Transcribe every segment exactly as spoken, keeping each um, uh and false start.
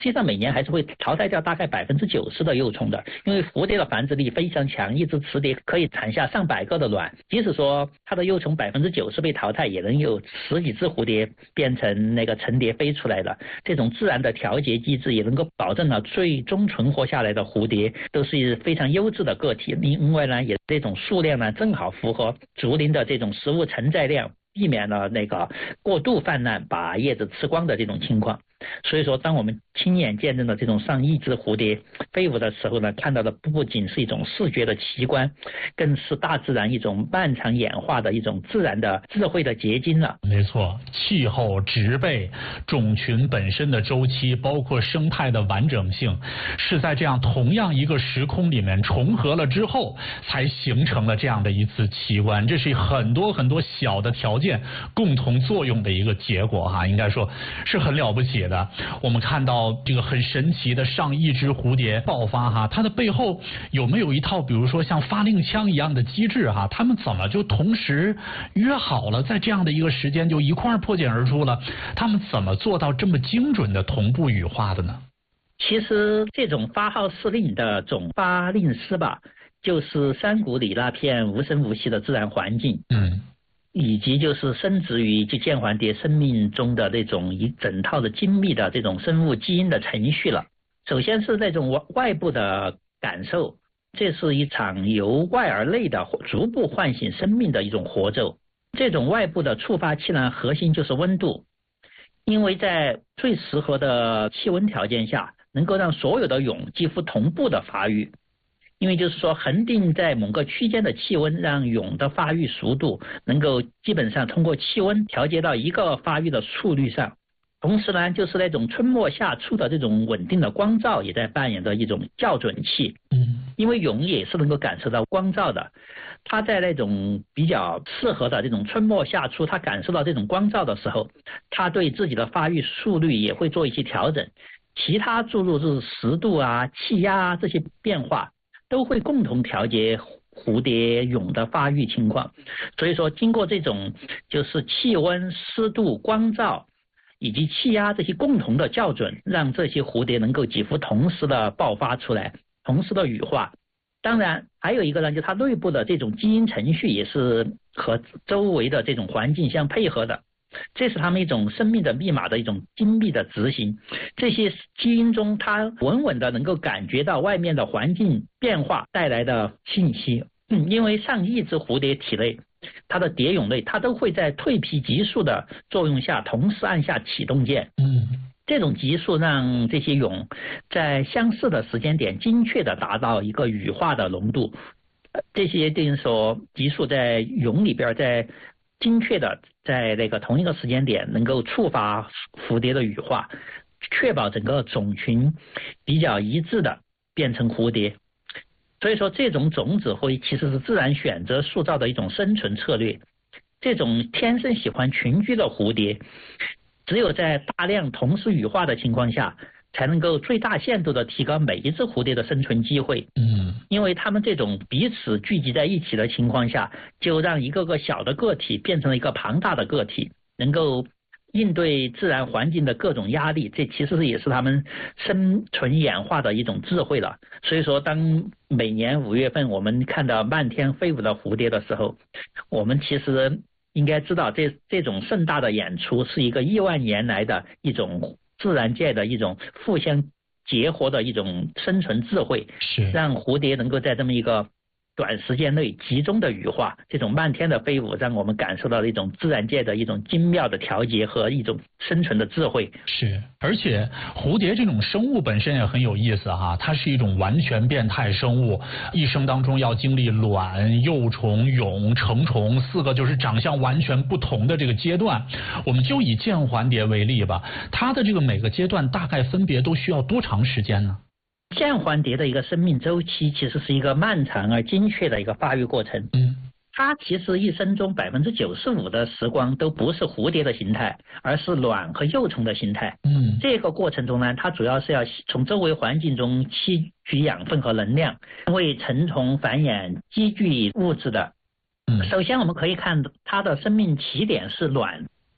实际上每年还是会淘汰掉大概百分之九十的幼虫的，因为蝴蝶的繁殖力非常强，一只雌蝶可以产下上百个的卵，即使说它的幼虫百分之九十被淘汰，也能有十几只蝴蝶变成那个成蝶飞出来的。这种自然的调节机制也能够保证了最终存活下来的蝴蝶都是非常优质的个体，另外呢，也这种数量呢正好符合竹林的这种食物承载量，避免了那个过度泛滥把叶子吃光的这种情况。所以说当我们亲眼见证了这种上亿只蝴蝶飞舞的时候呢，看到的不仅是一种视觉的奇观，更是大自然一种漫长演化的一种自然的智慧的结晶了。 没错，气候、植被、种群本身的周期，包括生态的完整性，是在这样同样一个时空里面重合了之后，才形成了这样的一次奇观。这是很多很多小的条件共同作用的一个结果哈，应该说是很了不起的。我们看到这个很神奇的上亿只蝴蝶爆发哈，它的背后有没有一套比如说像发令枪一样的机制哈？他们怎么就同时约好了在这样的一个时间就一块破茧而出了？他们怎么做到这么精准的同步羽化的呢？ 其实这种发号施令的总发令师吧，就是山谷里那片无声无息的自然环境。 嗯。 以及就是生殖于就剑环蝶生命中的这种一整套的精密的这种生物基因的程序了。首先是那种外部的感受，这是一场由外而内的逐步唤醒生命的一种活奏。这种外部的触发器呢，核心就是温度，因为在最适合的气温条件下，能够让所有的蛹几乎同步的发育。因为就是说恒定在某个区间的气温，让蛹的发育速度能够基本上通过气温调节到一个发育的速率上。同时呢，就是那种春末夏初的这种稳定的光照也在扮演着一种校准器。 嗯， 因为蛹也是能够感受到光照的，它在那种比较适合的这种春末夏初，它感受到这种光照的时候，它对自己的发育速率也会做一些调整。其他注入就是湿度啊、气压啊这些变化，都会共同调节蝴蝶蛹的发育情况。所以说经过这种就是气温、湿度、光照以及气压这些共同的校准，让这些蝴蝶能够几乎同时的爆发出来，同时的羽化。当然还有一个呢，就它内部的这种基因程序也是和周围的这种环境相配合的，这是他们一种生命的密码的一种精密的执行。这些基因中它稳稳的能够感觉到外面的环境变化带来的信息。嗯，因为上亿只蝴蝶体内，它的蝶蛹类它都会在蜕皮急速的作用下同时按下启动键。 嗯， 这种急速让这些蛹在相似的时间点精确的达到一个羽化的浓度。这些等于说急速在蛹里边在精确的在那个同一个时间点能够触发蝴蝶的羽化，确保整个种群比较一致的变成蝴蝶。所以说这种种子会其实是自然选择塑造的一种生存策略。这种天生喜欢群居的蝴蝶，只有在大量同时羽化的情况下，才能够最大限度的提高每一只蝴蝶的生存机会。 嗯， 因为它们这种彼此聚集在一起的情况下，就让一个个小的个体变成了一个庞大的个体，能够应对自然环境的各种压力。这其实也是他们生存演化的一种智慧了。所以说当每年五月份我们看到漫天飞舞的蝴蝶的时候，我们其实应该知道这这种盛大的演出是一个亿万年来的一种自然界的一种互相结合的一种生存智慧， 是让蝴蝶能够在这么一个短时间内集中的羽化。这种漫天的飞舞让我们感受到一种自然界的一种精妙的调节和一种生存的智慧。 是，而且蝴蝶这种生物本身也很有意思哈，它是一种完全变态生物，一生当中要经历卵、幼虫、蛹、成虫四个就是长相完全不同的这个阶段。我们就以剑环蝶为例吧，它的这个每个阶段大概分别都需要多长时间呢？ 剑环蝶的一个生命周期其实是一个漫长而精确的一个发育过程。 嗯， 它其实一生中百分之九十五的时光都不是蝴蝶的形态，而是卵和幼虫的形态。 嗯， 这个过程中呢，它主要是要从周围环境中吸取养分和能量，为成虫繁衍积聚物质的。 嗯， 首先我们可以看它的生命起点是卵。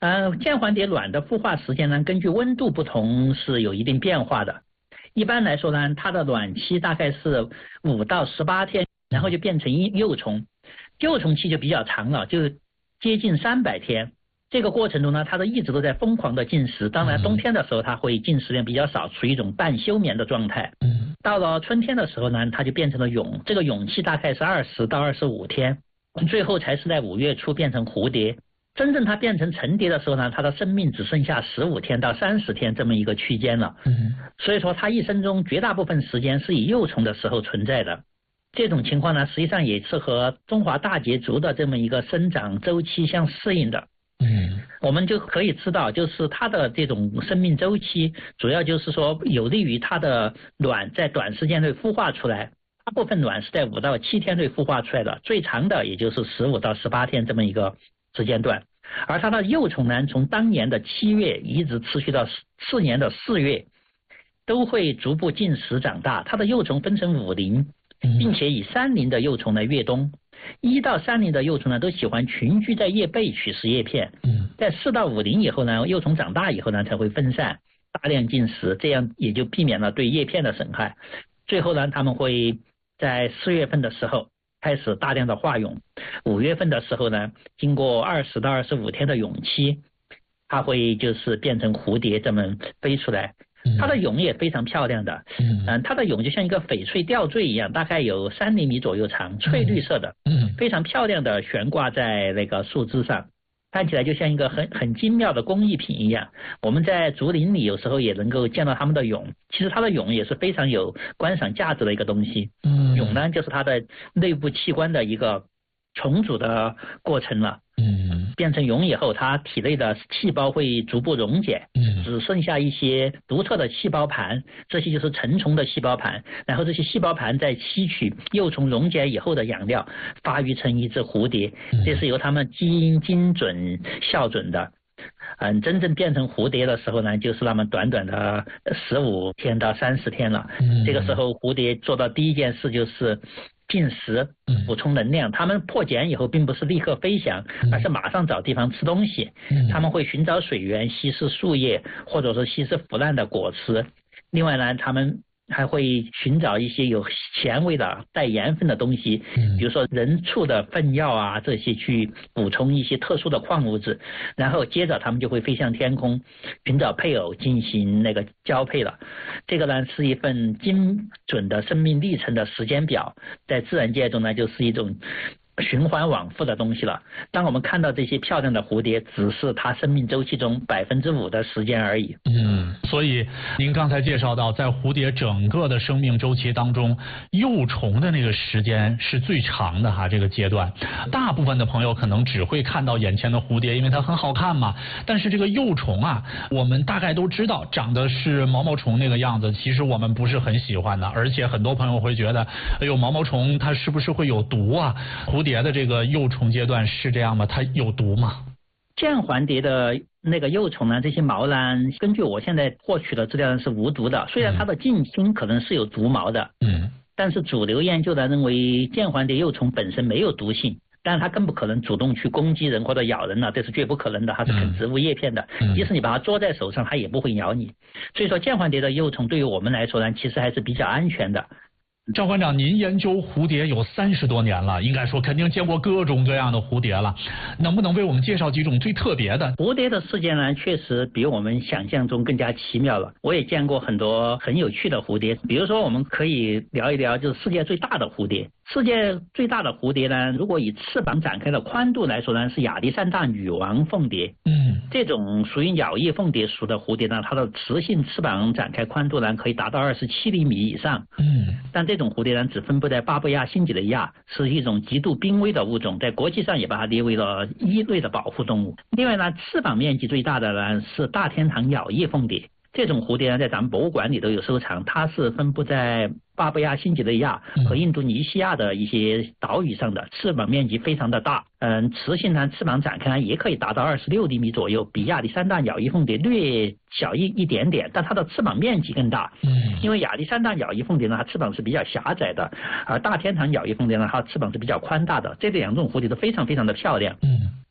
呃，剑环蝶卵的孵化时间呢，根据温度不同是有一定变化的。一般来说呢，它的卵期大概是五到十八天，然后就变成幼虫，幼虫期就比较长了，就接近三百天。这个过程中呢，它都一直都在疯狂的进食。当然，冬天的时候它会进食量比较少，处于一种半休眠的状态。 嗯， 到了春天的时候呢，它就变成了蛹，这个蛹期大概是二十到二十五天，最后才是在五月初变成蝴蝶。真正它变成成蝶的时候呢，它的生命只剩下十五天到三十天这么一个区间了。 嗯， 所以说它一生中绝大部分时间是以幼虫的时候存在的。这种情况呢，实际上也是和中华大节族的这么一个生长周期相适应的。 嗯， 我们就可以知道，就是它的这种生命周期，主要就是说有利于它的卵在短时间内孵化出来。大部分卵是在五到七天内孵化出来的，最长的也就是十五到十八天这么一个时间段。而它的幼虫呢，从当年的七月一直持续到次年的四月，都会逐步进食长大。它的幼虫分成五龄，并且以三龄的幼虫来越冬。一到三龄的幼虫呢，都喜欢群居在叶背取食叶片。 嗯， 在四到五龄以后呢，幼虫长大以后呢，才会分散大量进食，这样也就避免了对叶片的损害。最后呢，他们会在四月份的时候开始大量的化蛹，五月份的时候呢，经过二十到二十五天的蛹期，它会就是变成蝴蝶这么飞出来。它的蛹也非常漂亮的，嗯、呃，它的蛹就像一个翡翠吊坠一样，大概有三厘米左右长，翠绿色的，嗯，非常漂亮的悬挂在那个树枝上，看起来就像一个很很精妙的工艺品一样。我们在竹林里有时候也能够见到它们的蛹，其实它的蛹也是非常有观赏价值的一个东西。嗯，蛹呢就是它的内部器官的一个重组的过程了。嗯，变成蛹以后，它体内的细胞会逐步溶解，嗯，只剩下一些独特的细胞盘，这些就是成虫的细胞盘。然后这些细胞盘在吸取幼虫溶解以后的养料，发育成一只蝴蝶，这是由它们基因精准校准的。嗯，真正变成蝴蝶的时候呢，就是那么短短的十五天到三十天了。嗯，这个时候蝴蝶做到第一件事就是进食，补充能量。他们破茧以后，并不是立刻飞翔，而是马上找地方吃东西。他们会寻找水源，吸食树叶，或者说吸食腐烂的果实。另外呢，他们还会寻找一些有咸味的带盐分的东西，比如说人畜的粪尿啊，这些去补充一些特殊的矿物质。然后接着他们就会飞向天空，寻找配偶进行那个交配了。这个呢是一份精准的生命历程的时间表，在自然界中呢就是一种循环往复的东西了。当我们看到这些漂亮的蝴蝶，只是它生命周期中百分之五的时间而已。 嗯，所以您刚才介绍到，在蝴蝶整个的生命周期当中，幼虫的那个时间是最长的哈，这个阶段。大部分的朋友可能只会看到眼前的蝴蝶，因为它很好看嘛。但是这个幼虫啊，我们大概都知道，长得是毛毛虫那个样子，其实我们不是很喜欢的。而且很多朋友会觉得，哎呦，毛毛虫它是不是会有毒啊？蝴蝶的这个幼虫阶段是这样吗？它有毒吗？ 剑环蝶的那个幼虫呢，这些毛呢，根据我现在获取的资料是无毒的，虽然它的近亲可能是有毒毛的，嗯，但是主流研究呢认为剑环蝶幼虫本身没有毒性，但是它更不可能主动去攻击人或者咬人了，这是绝不可能的，它是啃植物叶片的，嗯，即使你把它捉在手上，它也不会咬你。所以说剑环蝶的幼虫对于我们来说呢，其实还是比较安全的。 赵馆长，您研究蝴蝶有三十多年了，应该说肯定见过各种各样的蝴蝶了，能不能为我们介绍几种最特别的？ 蝴蝶的世界呢，确实比我们想象中更加奇妙了。我也见过很多很有趣的蝴蝶，比如说我们可以聊一聊，就是世界最大的蝴蝶。世界最大的蝴蝶呢，如果以翅膀展开的宽度来说呢，是亚历山大女王凤蝶。嗯，这种属于鸟翼凤蝶属的蝴蝶呢，它的雌性翅膀展开宽度呢，可以达到二十七厘米以上。嗯，但这种蝴蝶呢，只分布在巴布亚新几内亚，是一种极度濒危的物种，在国际上也把它列为了一类的保护动物。另外呢，翅膀面积最大的呢是大天堂鸟翼凤蝶。这种蝴蝶呢，在咱们博物馆里都有收藏，它是分布在巴布亚新几内亚和印度尼西亚的一些岛屿上的，翅膀面积非常的大。嗯，雌性呢，翅膀展开也可以达到二十六厘米左右，比亚历山大鸟翼凤蝶略小一一点点，但它的翅膀面积更大。嗯，因为亚历山大鸟翼凤蝶呢，它翅膀是比较狭窄的，而大天堂鸟翼凤蝶呢，它翅膀是比较宽大的。这两种蝴蝶都非常非常的漂亮。嗯。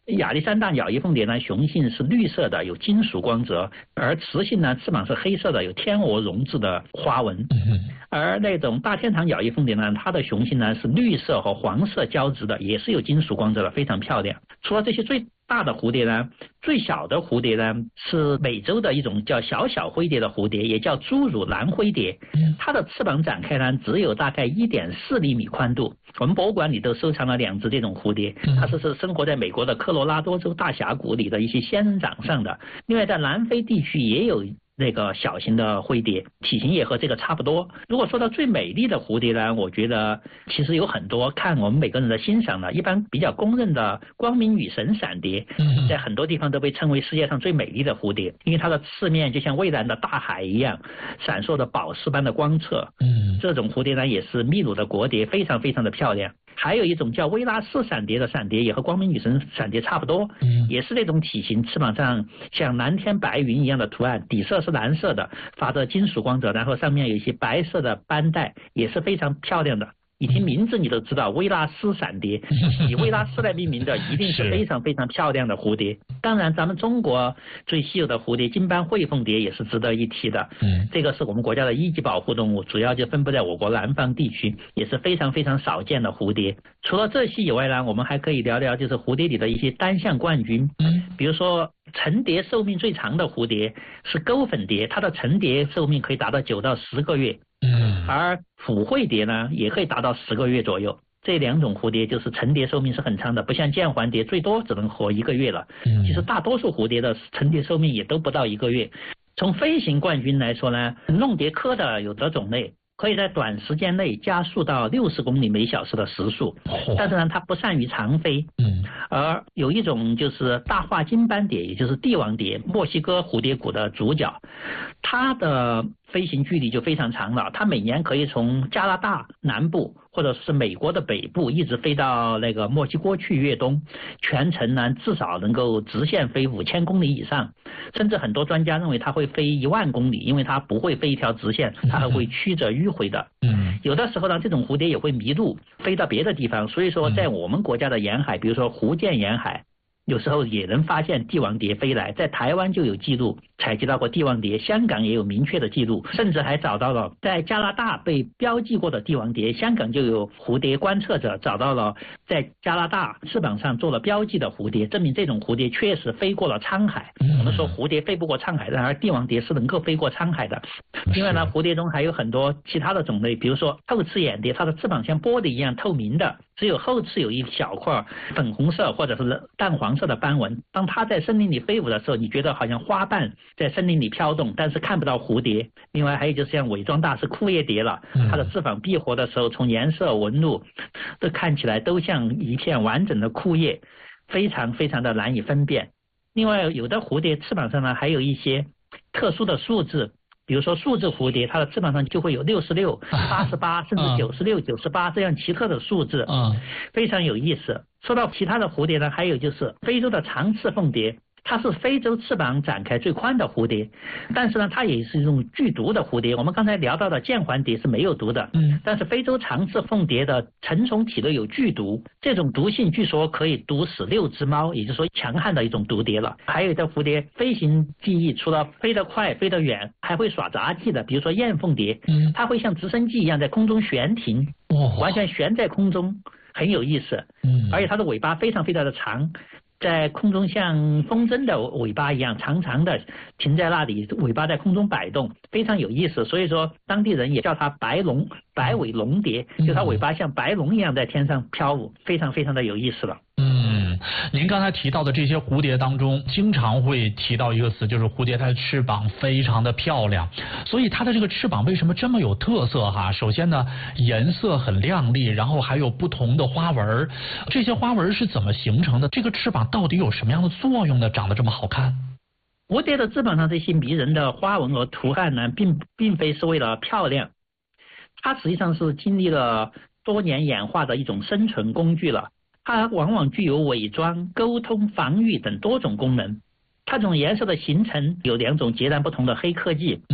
亚历山大鸟翼凤蝶呢，雄性是绿色的，有金属光泽，而雌性呢翅膀是黑色的，有天鹅绒质的花纹。而那种大天堂鸟翼凤蝶呢，它的雄性呢是绿色和黄色交织的，也是有金属光泽的，非常漂亮。除了这些最大的蝴蝶呢，最小的蝴蝶呢是美洲的一种叫小小灰蝶的蝴蝶，也叫侏儒蓝灰蝶。它的翅膀展开呢只有大概 一点四厘米宽度。我们博物馆里都收藏了两只这种蝴蝶，它是是生活在美国的科罗拉多州大峡谷里的一些仙人掌上的。另外在南非地区也有那个小型的灰蝶，体型也和这个差不多。如果说到最美丽的蝴蝶呢，我觉得其实有很多，看我们每个人的欣赏呢。一般比较公认的光明女神闪蝶，在很多地方都被称为世界上最美丽的蝴蝶，因为它的翅面就像蔚蓝的大海一样，闪烁着宝石般的光泽。这种蝴蝶呢也是秘鲁的国蝶，非常非常的漂亮。还有一种叫威拉斯闪蝶的闪蝶，也和光明女神闪蝶差不多，也是那种体型，翅膀上像蓝天白云一样的图案，底色是蓝色的，发着金属光泽，然后上面有一些白色的斑带，也是非常漂亮的。一听名字你都知道，威拉斯闪蝶，以威拉斯来命名的，一定是非常非常漂亮的蝴蝶。当然咱们中国最稀有的蝴蝶金斑喙凤蝶也是值得一提的，嗯，这个是我们国家的一级保护动物，主要就分布在我国南方地区，也是非常非常少见的蝴蝶。除了这些以外呢，我们还可以聊聊就是蝴蝶里的一些单项冠军，嗯，比如说成蝶寿命最长的蝴蝶是钩粉蝶，它的成蝶寿命可以达到九到十个月。嗯，而普惠蝶呢也可以达到十个月左右。这两种蝴蝶就是成蝶寿命是很长的，不像剑环蝶最多只能活一个月了。嗯，其实大多数蝴蝶的成蝶寿命也都不到一个月。从飞行冠军来说呢，弄蝶科的有的种类可以在短时间内加速到六十公里每小时的时速，但是呢它不善于长飞。嗯，而有一种就是大化金斑蝶，也就是帝王蝶，墨西哥蝴蝶谷的主角，它的飞行距离就非常长了，它每年可以从加拿大南部或者是美国的北部一直飞到那个墨西哥去越冬，全程呢至少能够直线飞五千公里以上，甚至很多专家认为它会飞一万公里，因为它不会飞一条直线，它还会曲折迂回的。嗯，有的时候呢这种蝴蝶也会迷路飞到别的地方，所以说在我们国家的沿海，比如说福建沿海，有时候也能发现帝王蝶飞来，在台湾就有记录采集到过帝王蝶，香港也有明确的记录，甚至还找到了在加拿大被标记过的帝王蝶，香港就有蝴蝶观测者找到了在加拿大翅膀上做了标记的蝴蝶，证明这种蝴蝶确实飞过了沧海。我们说蝴蝶飞不过沧海，然而帝王蝶是能够飞过沧海的。另外呢，蝴蝶中还有很多其他的种类，比如说透翅眼蝶，它的翅膀像玻璃一样透明的，只有后翅有一小块粉红色或者是淡黄色的斑纹。当它在森林里飞舞的时候，你觉得好像花瓣在森林里飘动，但是看不到蝴蝶。另外还有就是像伪装大是枯叶蝶了，它的翅膀闭合的时候，从颜色纹路都看起来都像一片完整的枯叶，非常非常的难以分辨。另外有的蝴蝶翅膀上呢还有一些特殊的数字，比如说数字蝴蝶，它的翅膀上就会有六十六、八十八甚至九十六、九十八这样奇特的数字，非常有意思。说到其他的蝴蝶呢，还有就是非洲的长翅凤蝶，它是非洲翅膀展开最宽的蝴蝶，但是呢它也是一种剧毒的蝴蝶。我们刚才聊到的剑环蝶是没有毒的，嗯，但是非洲长翅凤蝶的成虫体内有剧毒，这种毒性据说可以毒死六只猫，也就是说强悍的一种毒蝶了。还有的蝴蝶飞行技艺除了飞得快飞得远，还会耍杂技的，比如说燕凤蝶，嗯，它会像直升机一样在空中悬停，哦，完全悬在空中，很有意思。嗯，而且它的尾巴非常非常的长，在空中像风筝的尾巴一样长长的停在那里，尾巴在空中摆动，非常有意思。所以说当地人也叫它白龙白尾龙蝶，就它尾巴像白龙一样在天上飘舞，非常非常的有意思了。 嗯，您刚才提到的这些蝴蝶当中，经常会提到一个词，就是蝴蝶它的翅膀非常的漂亮。所以它的这个翅膀为什么这么有特色哈？首先呢，颜色很亮丽，然后还有不同的花纹，这些花纹是怎么形成的？这个翅膀到底有什么样的作用呢？长得这么好看？ 蝴蝶的翅膀上这些迷人的花纹和图案呢，并并非是为了漂亮，它实际上是经历了多年演化的一种生存工具了。它往往具有伪装、沟通、防御等多种功能。它这种颜色的形成有两种截然不同的黑科技。嗯，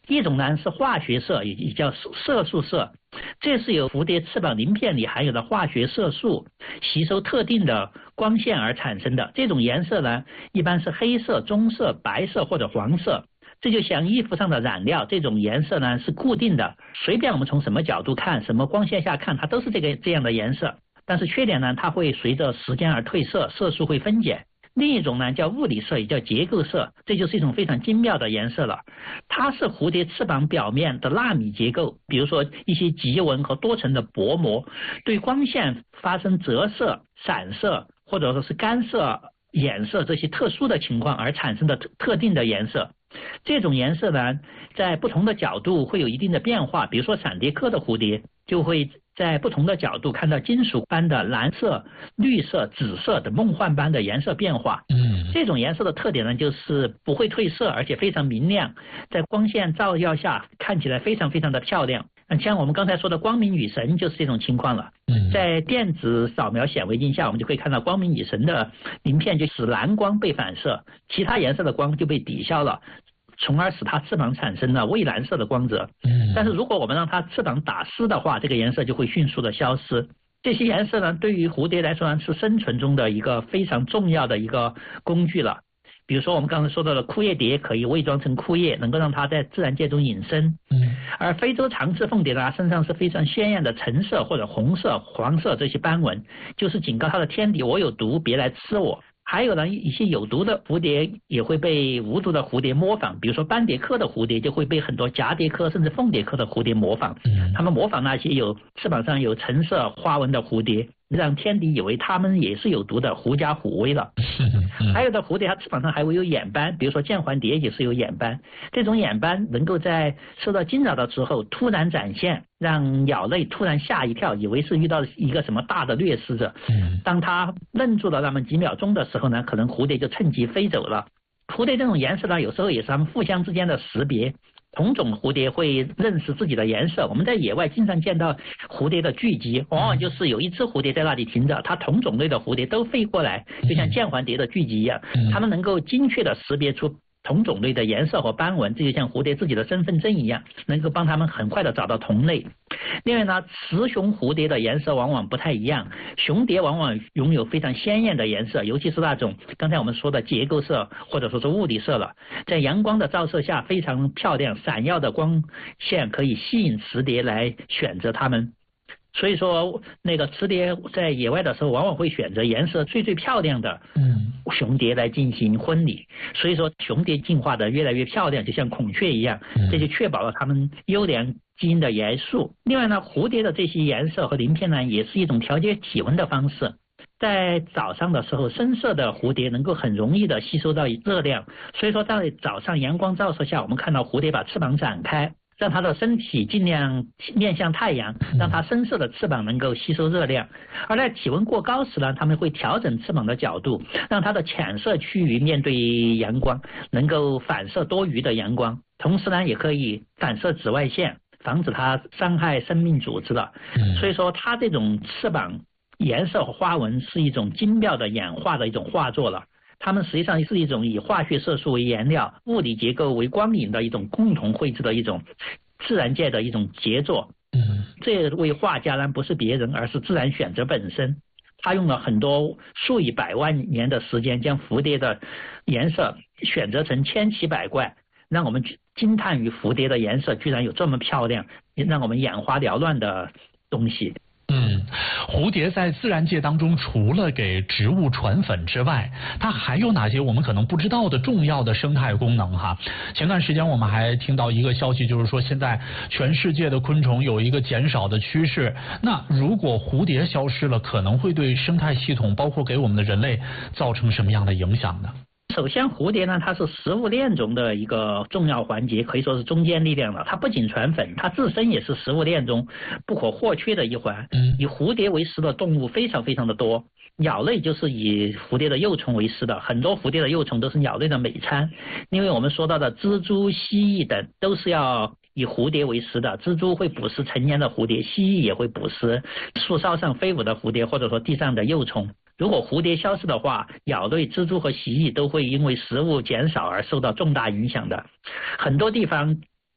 一种呢是化学色，也也叫色素色，这是由蝴蝶翅膀鳞片里含有的化学色素吸收特定的光线而产生的。这种颜色呢，一般是黑色、棕色、白色或者黄色。这就像衣服上的染料，这种颜色呢是固定的，随便我们从什么角度看，什么光线下看，它都是这个这样的颜色。但是缺点呢，它会随着时间而褪色，色素会分解。另一种呢叫物理色，也叫结构色，这就是一种非常精妙的颜色了。它是蝴蝶翅膀表面的纳米结构，比如说一些极纹和多层的薄膜，对光线发生折射、散射或者说是干涉、衍射这些特殊的情况而产生的特定的颜色。这种颜色呢，在不同的角度会有一定的变化，比如说闪蝶科的蝴蝶就会在不同的角度看到金属般的蓝色、绿色、紫色的梦幻般的颜色变化。 嗯， 这种颜色的特点呢，就是不会褪色，而且非常明亮，在光线照耀下看起来非常非常的漂亮。像我们刚才说的光明女神就是这种情况了。在电子扫描显微镜下，我们就可以看到光明女神的鳞片就使蓝光被反射，其他颜色的光就被抵消了，从而使它翅膀产生了蔚蓝色的光泽。但是如果我们让它翅膀打湿的话，这个颜色就会迅速的消失。这些颜色呢，对于蝴蝶来说呢，是生存中的一个非常重要的一个工具了。比如说我们刚才说到的枯叶蝶可以伪装成枯叶，能够让它在自然界中隐身。嗯，而非洲长翅凤蝶呢，身上是非常鲜艳的橙色或者红色、黄色这些斑纹，就是警告它的天敌，我有毒，别来吃我。还有呢，一些有毒的蝴蝶也会被无毒的蝴蝶模仿，比如说斑蝶科的蝴蝶就会被很多蛱蝶科甚至凤蝶科的蝴蝶模仿。嗯，它们模仿那些有翅膀上有橙色花纹的蝴蝶，让天敌以为它们也是有毒的狐假虎威了。还有的蝴蝶它翅膀上还会有眼斑，比如说键环蝶也是有眼斑，这种眼斑能够在受到惊扰的时候突然展现，让鸟类突然吓一跳，以为是遇到一个什么大的掠食者。当它愣住了那么几秒钟的时候呢，可能蝴蝶就趁机飞走了。蝴蝶这种颜色呢，有时候也是它们互相之间的识别。同种蝴蝶会认识自己的颜色，我们在野外经常见到蝴蝶的聚集，往往就是有一只蝴蝶在那里停着，它同种类的蝴蝶都飞过来，就像键环蝶的聚集一样，它们能够精确的识别出同种类的颜色和斑纹，这就像蝴蝶自己的身份证一样，能够帮它们很快的找到同类。另外呢，雌雄蝴蝶的颜色往往不太一样，雄蝶往往拥有非常鲜艳的颜色，尤其是那种刚才我们说的结构色或者说是物理色了，在阳光的照射下非常漂亮，闪耀的光线可以吸引雌蝶来选择它们。所以说那个雌蝶在野外的时候往往会选择颜色最最漂亮的雄蝶来进行婚礼，所以说雄蝶进化的越来越漂亮，就像孔雀一样，这就确保了它们优良基因的元素。另外呢，蝴蝶的这些颜色和鳞片呢，也是一种调节体温的方式。在早上的时候，深色的蝴蝶能够很容易的吸收到热量，所以说在早上阳光照射下，我们看到蝴蝶把翅膀展开，让它的身体尽量面向太阳，让它深色的翅膀能够吸收热量。而在体温过高时呢，它们会调整翅膀的角度，让它的浅色区域面对阳光，能够反射多余的阳光，同时呢也可以反射紫外线，防止它伤害生命组织了。所以说它这种翅膀颜色和花纹是一种精妙的演化的一种画作了。它们实际上是一种以化学色素为颜料、物理结构为光影的一种共同绘制的一种自然界的一种杰作。嗯，这位画家呢不是别人，而是自然选择本身。他用了很多数以百万年的时间，将蝴蝶的颜色选择成千奇百怪，让我们惊叹于蝴蝶的颜色居然有这么漂亮，让我们眼花缭乱的东西。 嗯，蝴蝶在自然界当中，除了给植物传粉之外，它还有哪些我们可能不知道的重要的生态功能哈？前段时间我们还听到一个消息，就是说现在全世界的昆虫有一个减少的趋势。那如果蝴蝶消失了，可能会对生态系统，包括给我们的人类造成什么样的影响呢？ 首先，蝴蝶呢，它是食物链中的一个重要环节，可以说是中坚力量了。它不仅传粉，它自身也是食物链中不可或缺的一环。以蝴蝶为食的动物非常非常的多，鸟类就是以蝴蝶的幼虫为食的，很多蝴蝶的幼虫都是鸟类的美餐。因为我们说到的蜘蛛、蜥蜴等都是要以蝴蝶为食的，蜘蛛会捕食成年的蝴蝶，蜥蜴也会捕食树梢上飞舞的蝴蝶，或者说地上的幼虫。如果蝴蝶消失的话，鸟类、蜘蛛和蜥蜴都会因为食物减少而受到重大影响的。很多地方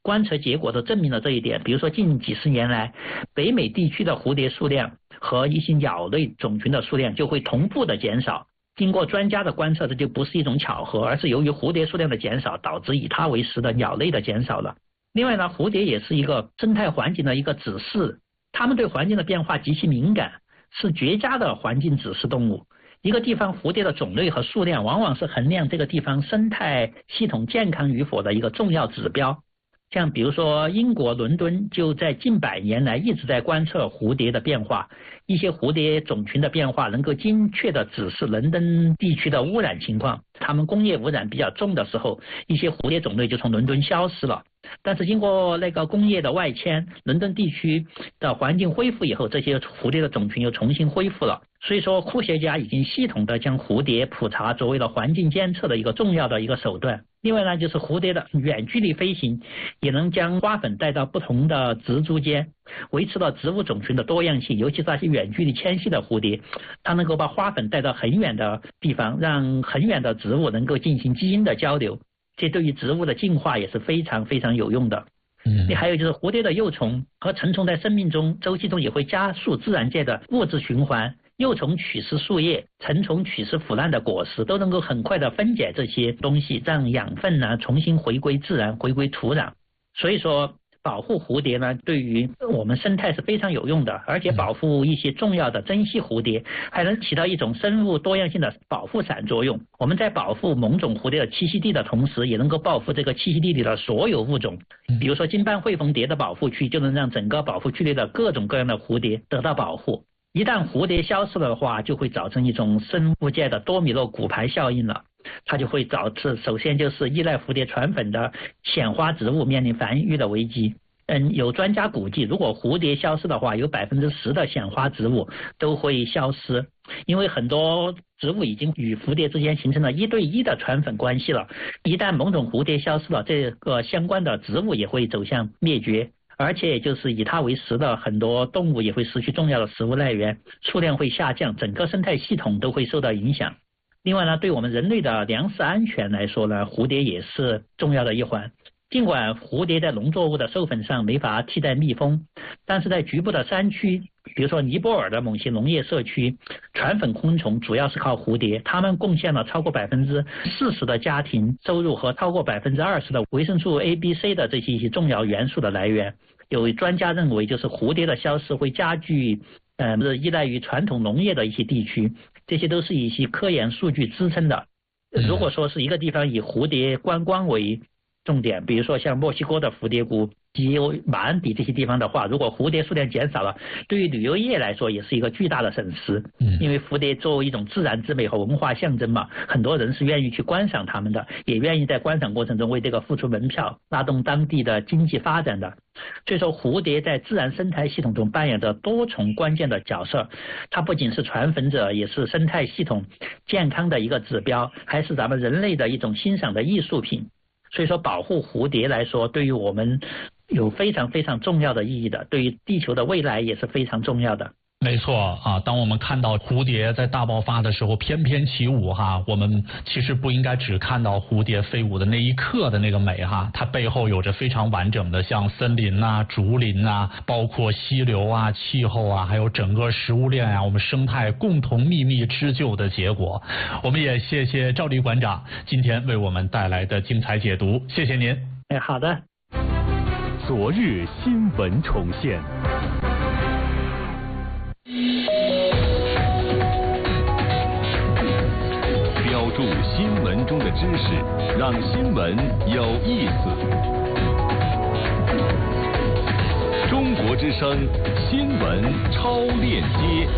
观测结果都证明了这一点。比如说近几十年来，北美地区的蝴蝶数量和一些鸟类种群的数量就会同步的减少。经过专家的观测，这就不是一种巧合，而是由于蝴蝶数量的减少导致以它为食的鸟类的减少了。另外呢，蝴蝶也是一个生态环境的一个指示，它们对环境的变化极其敏感，是绝佳的环境指示动物。一个地方蝴蝶的种类和数量往往是衡量这个地方生态系统健康与否的一个重要指标。像比如说英国伦敦就在近百年来一直在观测蝴蝶的变化，一些蝴蝶种群的变化能够精确地指示伦敦地区的污染情况。他们工业污染比较重的时候，一些蝴蝶种类就从伦敦消失了。但是经过那个工业的外迁，伦敦地区的环境恢复以后，这些蝴蝶的种群又重新恢复了。所以说科学家已经系统的将蝴蝶普查作为了环境监测的一个重要的一个手段。另外呢，就是蝴蝶的远距离飞行也能将花粉带到不同的植株间，维持了植物种群的多样性。尤其是那些远距离迁徙的蝴蝶，它能够把花粉带到很远的地方，让很远的植物能够进行基因的交流，这对于植物的进化也是非常非常有用的。嗯，还有就是蝴蝶的幼虫和成虫在生命中周期中也会加速自然界的物质循环，幼虫取食树叶，成虫取食腐烂的果实，都能够很快的分解这些东西，让养分呢重新回归自然，回归土壤。所以说保护蝴蝶呢，对于我们生态是非常有用的，而且保护一些重要的珍稀蝴蝶，还能起到一种生物多样性的保护伞作用。我们在保护某种蝴蝶的栖息地的同时，也能够保护这个栖息地里的所有物种。比如说金斑喙凤蝶的保护区，就能让整个保护区里的各种各样的蝴蝶得到保护。一旦蝴蝶消失了的话，就会造成一种生物界的多米诺骨牌效应了。它就会导致，首先就是依赖蝴蝶传粉的显花植物面临繁育的危机。嗯，有专家估计，如果蝴蝶消失的话，有百分之十的显花植物都会消失，因为很多植物已经与蝴蝶之间形成了一对一的传粉关系了。一旦某种蝴蝶消失了，这个相关的植物也会走向灭绝。而且就是以它为食的很多动物也会失去重要的食物来源，数量会下降，整个生态系统都会受到影响。另外呢，对我们人类的粮食安全来说呢，蝴蝶也是重要的一环。尽管蝴蝶在农作物的授粉上没法替代蜜蜂，但是在局部的山区，比如说尼泊尔的某些农业社区，传粉昆虫主要是靠蝴蝶，它们贡献了超过百分之四十的家庭收入和超过百分之二十的维生素 A、B、C 的这些一些重要元素的来源。有专家认为，就是蝴蝶的消失会加剧呃依赖于传统农业的一些地区，这些都是一些科研数据支撑的。如果说是一个地方以蝴蝶观光为重点，比如说像墨西哥的蝴蝶谷及马鞍底这些地方的话，如果蝴蝶数量减少了，对于旅游业来说也是一个巨大的损失。嗯，因为蝴蝶作为一种自然之美和文化象征嘛，很多人是愿意去观赏它们的，也愿意在观赏过程中为这个付出门票，拉动当地的经济发展的。所以说蝴蝶在自然生态系统中扮演着多重关键的角色，它不仅是传粉者，也是生态系统健康的一个指标，还是咱们人类的一种欣赏的艺术品。所以说保护蝴蝶来说，对于我们有非常非常重要的意义的，对于地球的未来也是非常重要的。 没错啊，当我们看到蝴蝶在大爆发的时候翩翩起舞哈，我们其实不应该只看到蝴蝶飞舞的那一刻的那个美哈，它背后有着非常完整的像森林啊、竹林啊，包括溪流啊、气候啊，还有整个食物链啊，我们生态共同秘密织就的结果。我们也谢谢赵立馆长今天为我们带来的精彩解读，谢谢您。 哎，好的。 昨日新闻重现。标注新闻中的知识，让新闻有意思。中国之声新闻超链接。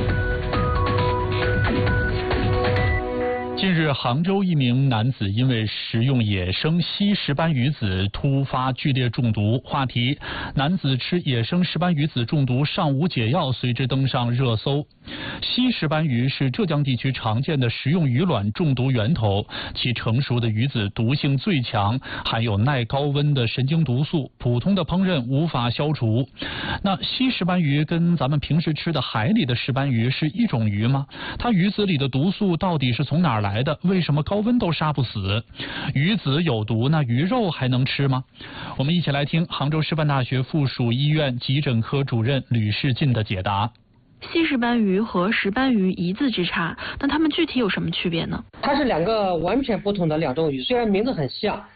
近日，杭州一名男子因为食用野生西石斑鱼子突发剧烈中毒。话题：男子吃野生石斑鱼子中毒尚无解药，随之登上热搜。西石斑鱼是浙江地区常见的食用鱼卵中毒源头，其成熟的鱼子毒性最强，含有耐高温的神经毒素，普通的烹饪无法消除。那西石斑鱼跟咱们平时吃的海里的石斑鱼是一种鱼吗？它鱼子里的毒素到底是从哪儿来？ 来的？为什么高温都杀不死？鱼籽有毒，那鱼肉还能吃吗？我们一起来听杭州师范大学附属医院急诊科主任吕世进的解答。 西石斑鱼和石斑鱼一字之差，那它们具体有什么区别呢？ 它是两个完全不同的两种鱼，虽然名字很像。